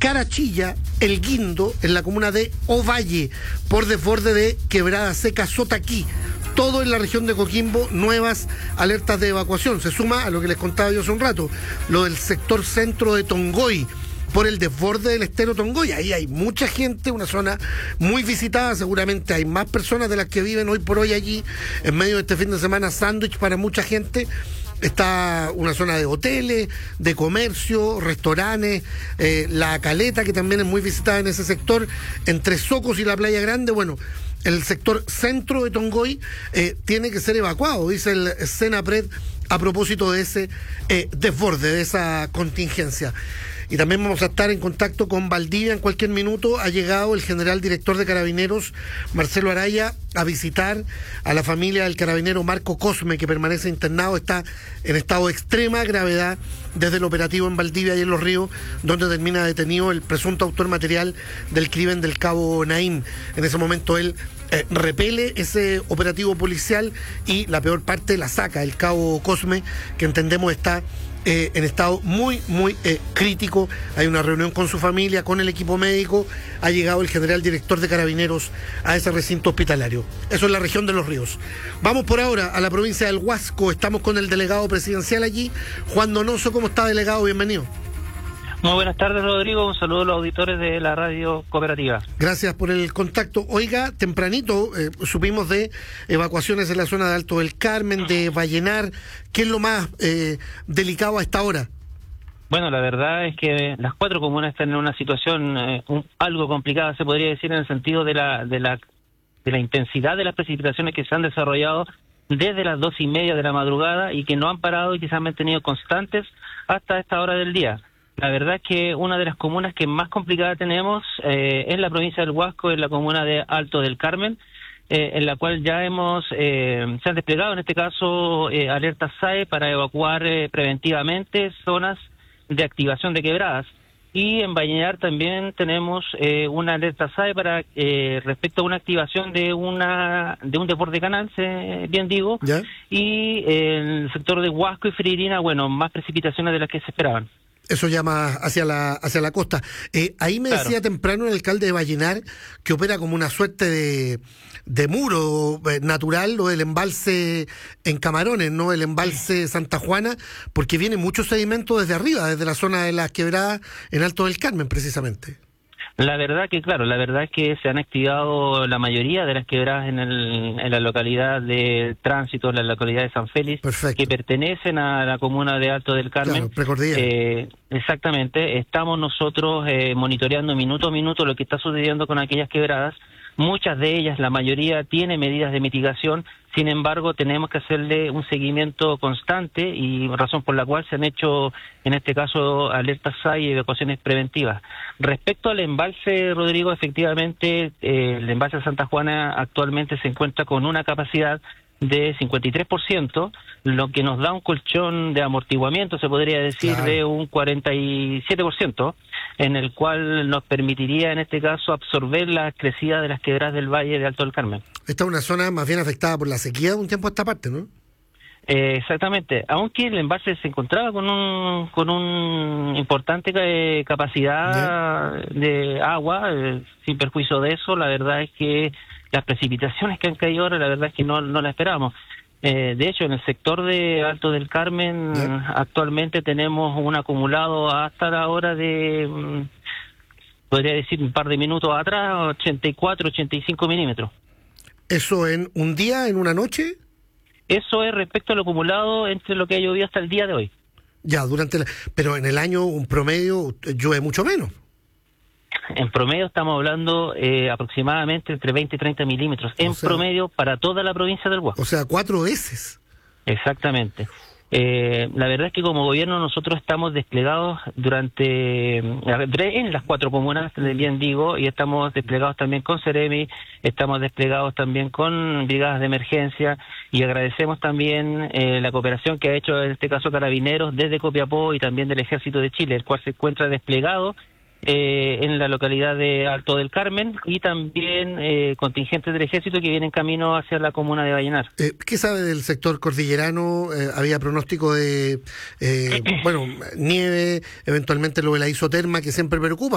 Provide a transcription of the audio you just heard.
Carachilla, El Guindo, en la comuna de Ovalle, por desborde de Quebrada Seca Sotaquí. Todo en la región de Coquimbo, nuevas alertas de evacuación. Se suma a lo que les contaba yo hace un rato, lo del sector centro de Tongoy, por el desborde del estero Tongoy. Ahí hay mucha gente, una zona muy visitada, seguramente hay más personas de las que viven hoy por hoy allí, en medio de este fin de semana sándwich para mucha gente. Está una zona de hoteles, de comercio, restaurantes, La Caleta, que también es muy visitada en ese sector, entre Socos y la Playa Grande. Bueno, el sector centro de Tongoy tiene que ser evacuado, dice el Senapred a propósito de ese desborde, de esa contingencia. Y también vamos a estar en contacto con Valdivia en cualquier minuto. Ha llegado el general director de Carabineros, Marcelo Araya, a visitar a la familia del carabinero Marco Cosme, que permanece internado, está en estado de extrema gravedad desde el operativo en Valdivia y en Los Ríos, donde termina detenido el presunto autor material del crimen del cabo Naim. En ese momento él repele ese operativo policial y la peor parte la saca el cabo Cosme, que entendemos está en estado muy crítico. Hay una reunión con su familia, con el equipo médico. Ha llegado el general director de Carabineros a ese recinto hospitalario. Eso es la región de Los Ríos. Vamos por ahora a la provincia del Huasco. Estamos con el delegado presidencial allí, Juan Donoso. ¿Cómo está, delegado? Bienvenido. Muy buenas tardes, Rodrigo. Un saludo a los auditores de la radio cooperativa. Gracias por el contacto. Oiga, tempranito supimos de evacuaciones en la zona de Alto del Carmen, de Vallenar. ¿Qué es lo más delicado a esta hora? Bueno, la verdad es que las 4 comunas están en una situación algo complicada, se podría decir, en el sentido de la intensidad de las precipitaciones que se han desarrollado desde las 2:30 de la madrugada y que no han parado y que se han mantenido constantes hasta esta hora del día. La verdad es que una de las comunas que más complicada tenemos en la provincia del Huasco es la comuna de Alto del Carmen, en la cual ya se han desplegado en este caso alertas SAE para evacuar preventivamente zonas de activación de quebradas. Y en Vallenar también tenemos una alerta SAE para respecto a una activación de un desborde canal, bien digo. ¿Ya? Y en el sector de Huasco y Freirina, bueno, más precipitaciones de las que se esperaban. Eso llama hacia la costa. Ahí me decía temprano el alcalde de Vallenar que opera como una suerte de muro natural, o del embalse en Camarones, ¿no? El embalse Santa Juana, porque viene mucho sedimento desde arriba, desde la zona de las quebradas en Alto del Carmen, precisamente. La verdad es que se han activado la mayoría de las quebradas en la localidad de Tránsito, en la localidad de San Félix. Perfecto. Que pertenecen a la comuna de Alto del Carmen. Claro, precordillera. Exactamente, estamos nosotros monitoreando minuto a minuto lo que está sucediendo con aquellas quebradas. Muchas de ellas, la mayoría, tiene medidas de mitigación. Sin embargo, tenemos que hacerle un seguimiento constante y razón por la cual se han hecho, en este caso, alertas SAE y evacuaciones preventivas. Respecto al embalse, Rodrigo, efectivamente, el embalse de Santa Juana actualmente se encuentra con una capacidad de 53%, lo que nos da un colchón de amortiguamiento, se podría decir, claro, de un 47%, en el cual nos permitiría, en este caso, absorber la crecida de las quebradas del Valle de Alto del Carmen. Esta es una zona más bien afectada por la sequía de un tiempo a esta parte, ¿no? Exactamente, aunque el embalse se encontraba con un importante capacidad de agua, sin perjuicio de eso, la verdad es que las precipitaciones que han caído ahora, la verdad es que no las esperábamos. De hecho, en el sector de Alto del Carmen, actualmente tenemos un acumulado hasta la hora de, podría decir un par de minutos atrás, 84, 85 milímetros. ¿Eso en un día, en una noche? Eso es respecto al acumulado entre lo que ha llovido hasta el día de hoy. Ya, pero en el año un promedio llueve mucho menos. En promedio estamos hablando aproximadamente entre 20 y 30 milímetros, promedio para toda la provincia del Huasco. O sea, 4 veces. Exactamente. La verdad es que como gobierno nosotros estamos desplegados en las 4 comunas, bien digo, y estamos desplegados también con Ceremi, estamos desplegados también con brigadas de emergencia, y agradecemos también la cooperación que ha hecho en este caso Carabineros desde Copiapó y también del Ejército de Chile, el cual se encuentra desplegado en la localidad de Alto del Carmen, y también contingentes del Ejército que vienen camino hacia la comuna de Vallenar. ¿Qué sabe del sector cordillerano? Había pronóstico de nieve, eventualmente lo de la isoterma, que siempre preocupa.